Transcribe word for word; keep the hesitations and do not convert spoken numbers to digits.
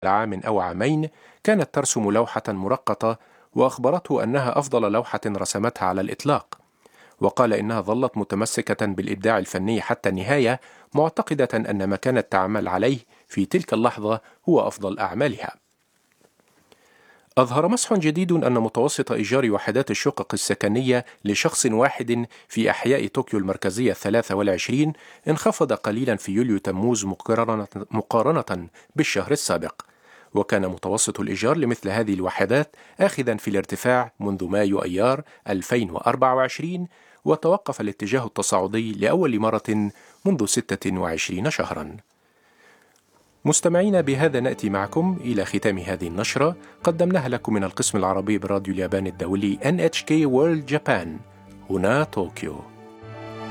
عام أو عامين كانت ترسم لوحة مرقطة، وأخبرته أنها أفضل لوحة رسمتها على الإطلاق، وقال إنها ظلت متمسكة بالإبداع الفني حتى النهاية، معتقدة أن ما كانت تعمل عليه في تلك اللحظة هو أفضل أعمالها. أظهر مسح جديد أن متوسط إيجار وحدات الشقق السكنية لشخص واحد في أحياء طوكيو المركزية الثلاثة والعشرين انخفض قليلا في يوليو تموز مقارنة, مقارنة بالشهر السابق، وكان متوسط الإيجار لمثل هذه الوحدات آخذا في الارتفاع منذ مايو أيار ألفين وأربعة وعشرين، وتوقف الاتجاه التصاعدي لأول مرة منذ ستة وعشرين شهرا. مستمعين، بهذا نأتي معكم إلى ختام هذه النشرة، قدمناها لكم من القسم العربي براديو اليابان الدولي إن إتش كي World Japan، هنا طوكيو.